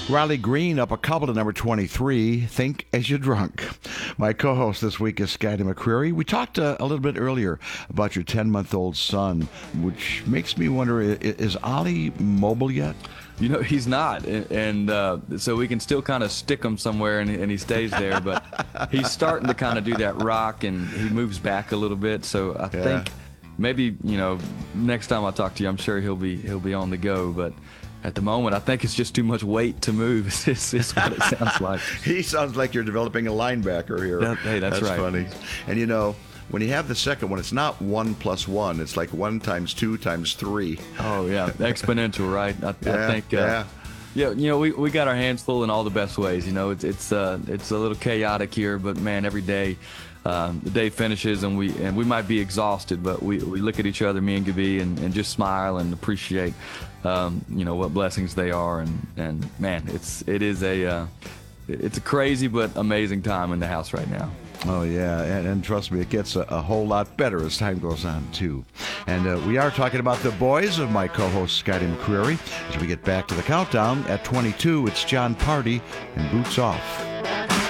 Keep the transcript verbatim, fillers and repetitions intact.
Riley Green up a couple to number twenty-three, Think As You're Drunk. My co-host this week is Scotty McCreery. We talked uh, a little bit earlier about your ten-month-old son, which makes me wonder, i- is Ollie mobile yet? You know, he's not, and, and uh, so we can still kind of stick him somewhere, and, and he stays there. But he's starting to kind of do that rock, and he moves back a little bit. So I Yeah. think maybe, you know, next time I talk to you, I'm sure he'll be he'll be on the go. But at the moment, I think it's just too much weight to move. It's, it's what it sounds like. He sounds like you're developing a linebacker here. That- hey, that's right. funny. And you know, when you have the second one, it's not one plus one. It's like one times two times three. Oh yeah, exponential, right? I, Yeah, I think. Uh, yeah. Yeah, you know, we, we got our hands full in all the best ways. You know, it's it's uh it's a little chaotic here, but man, every day, um, the day finishes and we and we might be exhausted, but we, we look at each other, me and Gabi, and, and just smile and appreciate, um, you know, what blessings they are, and, and man, it's it is a uh, it's a crazy but amazing time in the house right now. Oh, yeah, and, and trust me, it gets a, a whole lot better as time goes on, too. And uh, we are talking about the boys of my co-host, Scotty McCreery. As we get back to the countdown, at twenty-two, it's John Party and Boots Off.